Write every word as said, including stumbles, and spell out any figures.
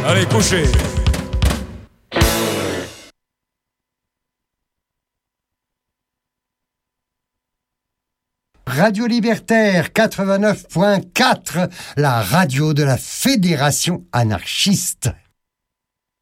Allez, couchez. Radio Libertaire quatre-vingt-neuf point quatre, la radio de la Fédération anarchiste.